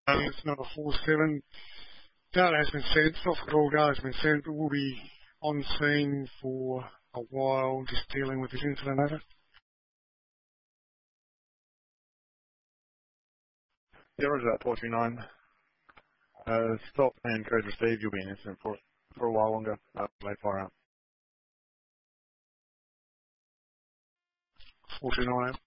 It's number 47. Data has been sent, soft control data has been sent, but we'll be on scene for a while just dealing with this incident over. Yeah, roger that, 429. Stop and code received. You'll be in incident for a while longer. Late fire out. 429.